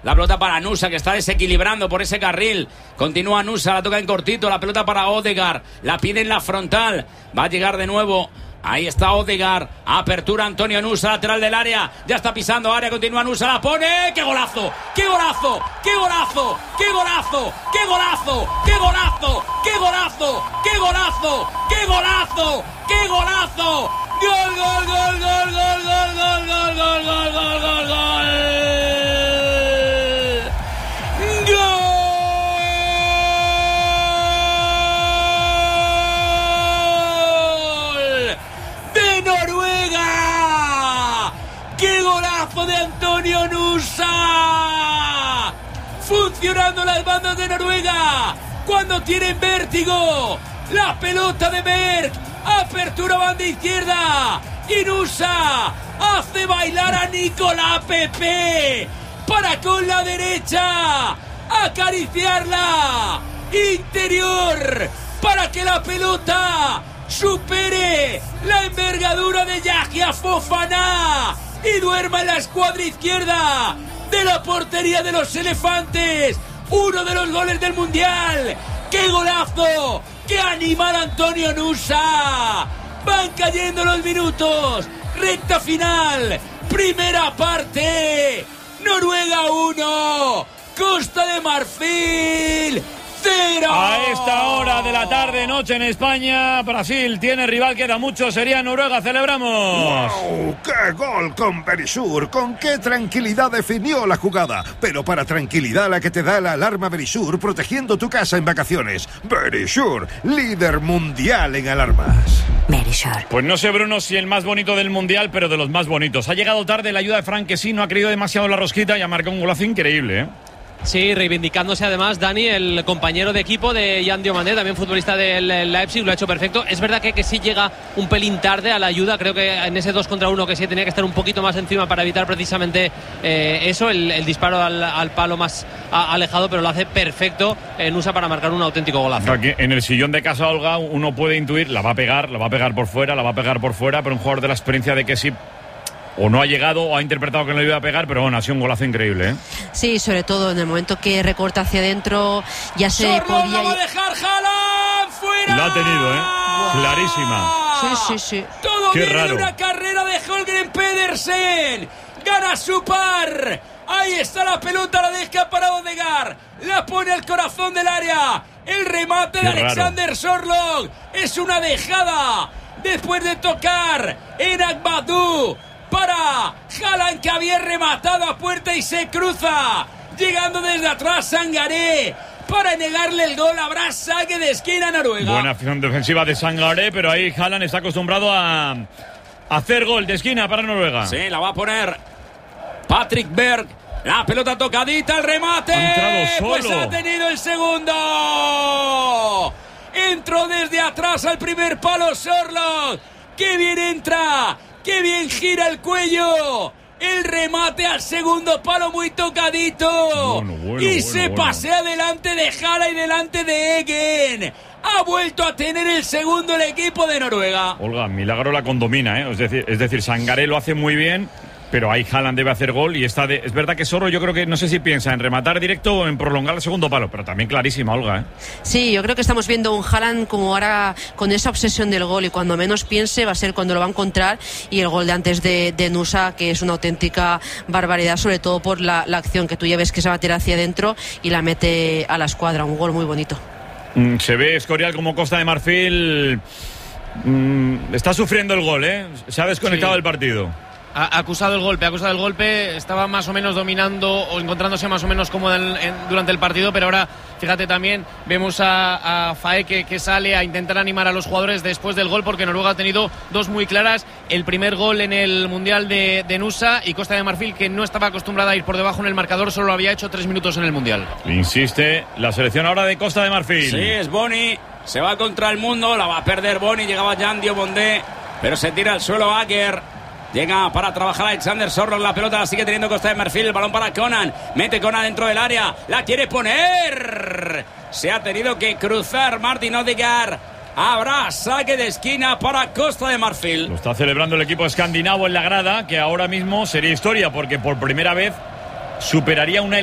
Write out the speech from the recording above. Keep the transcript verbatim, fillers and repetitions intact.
La pelota para Nusa, que está desequilibrando por ese carril. Continúa Nusa, la toca en cortito. La pelota para Odegaard. La pide en la frontal. Va a llegar de nuevo. Ahí está Odegaard. Apertura Antonio Nusa, lateral del área. Ya está pisando área. Continúa Nusa. La pone. ¡Qué golazo! ¡Qué golazo! ¡Qué golazo! ¡Qué golazo! ¡Qué golazo! ¡Qué golazo! ¡Qué golazo! ¡Qué golazo! ¡Qué golazo! ¡Qué golazo! ¡Gol, gol, gol, gol, gol, gol, gol, gol, gol, gol, gol, gol, gol! Noruega. ¡Qué golazo de Antonio Nusa! Funcionando las bandas de Noruega cuando tienen vértigo. La pelota de Berg. Apertura banda izquierda. Y Nusa hace bailar a Nicolás Pepe para con la derecha acariciarla. Interior para que la pelota supere la envergadura de Yahya Fofana y duerma en la escuadra izquierda de la portería de los elefantes. Uno de los goles del mundial. ¡Qué golazo! ¡Qué animal Antonio Nusa! Van cayendo los minutos. Recta final. Primera parte. Noruega uno. Costa de Marfil cero. A esta hora de la tarde, noche en España, Brasil tiene rival, queda mucho, sería Noruega, celebramos. ¡Wow! ¡Qué gol con Verisur! ¡Con qué tranquilidad definió la jugada! Pero para tranquilidad la que te da la alarma Verisur, protegiendo tu casa en vacaciones. Verisur, líder mundial en alarmas. Verisur. Pues no sé, Bruno, si el más bonito del mundial, pero de los más bonitos. Ha llegado tarde la ayuda de Frank, que sí, no ha creído demasiado la rosquita y ha marcado un golazo increíble, ¿eh? Sí, reivindicándose además Dani, el compañero de equipo de Jan Diomandé, también futbolista del Leipzig, lo ha hecho perfecto. Es verdad que, que sí llega un pelín tarde a la ayuda, creo que en ese dos contra uno que sí tenía que estar un poquito más encima para evitar precisamente eh, eso, el, el disparo al, al palo más a, alejado, pero lo hace perfecto en Nusa para marcar un auténtico golazo. Aquí en el sillón de casa, Olga, uno puede intuir, la va a pegar, la va a pegar por fuera, la va a pegar por fuera, pero un jugador de la experiencia de que sí o no ha llegado o ha interpretado que no le iba a pegar, pero bueno, ha sido un golazo increíble, ¿eh? Sí, sobre todo en el momento que recorta hacia adentro, ya se Sorloth podía... la va a dejar Haaland fuera. La ha tenido, ¿eh? Wow. Clarísima. Sí, sí, sí. Todo Qué viene raro. de una carrera de Holgren Pedersen. Gana su par. Ahí está la pelota, la deja para Odegaard. La pone al corazón del área. El remate Qué de Alexander Sorloth. Es una dejada. Después de tocar en Agbadou. Para Haaland, que había rematado a puerta y se cruza. Llegando desde atrás Sangaré. Para negarle el gol, habrá saque de esquina a Noruega. Buena acción defensiva de Sangaré, pero ahí Haaland está acostumbrado a hacer gol de esquina para Noruega. Sí, la va a poner Patrick Berg. La pelota tocadita, el remate. Ha entrado solo. Pues ha tenido el segundo. Entró desde atrás al primer palo Sorloth. ¡Qué bien entra! ¡Qué bien gira el cuello! El remate al segundo palo muy tocadito. Bueno, bueno, y bueno, se bueno. pasea delante de Haaland y delante de Eggen. Ha vuelto a tener el segundo el equipo de Noruega. Olga, milagro la condomina, ¿eh? Es decir, es decir, Sangaré lo hace muy bien, pero ahí Haaland debe hacer gol y está de... Es verdad que Sorloth, yo creo que no sé si piensa en rematar directo o en prolongar el segundo palo, pero también clarísima, Olga, ¿eh? Sí, yo creo que estamos viendo un Haaland como ahora con esa obsesión del gol, y cuando menos piense va a ser cuando lo va a encontrar, y el gol de antes de, de Nusa, que es una auténtica barbaridad, sobre todo por la, la acción que tú ya ves que se va a tirar hacia adentro y la mete a la escuadra, un gol muy bonito. Mm, se ve Escorial como Costa de Marfil mm, está sufriendo el gol, ¿eh? Se ha desconectado Sí. del partido. Ha acusado el golpe, ha acusado el golpe, estaba más o menos dominando o encontrándose más o menos cómodo en, en, durante el partido, pero ahora, fíjate también, vemos a, a Faé que, que sale a intentar animar a los jugadores después del gol, porque Noruega ha tenido dos muy claras, el primer gol en el Mundial de, de Nusa, y Costa de Marfil, que no estaba acostumbrada a ir por debajo en el marcador, solo lo había hecho tres minutos en el Mundial. Insiste la selección ahora de Costa de Marfil. Sí, es Boni. Se va contra el mundo, la va a perder Boni. Llegaba Jan Diomandé, pero se tira al suelo Aker. Llega para trabajar Alexander Sorloth, la pelota la sigue teniendo Costa de Marfil, el balón para Conan, mete Conan dentro del área, la quiere poner, se ha tenido que cruzar Martin Odegaard, habrá saque de esquina para Costa de Marfil. Lo está celebrando el equipo escandinavo en la grada, que ahora mismo sería historia, porque por primera vez superaría una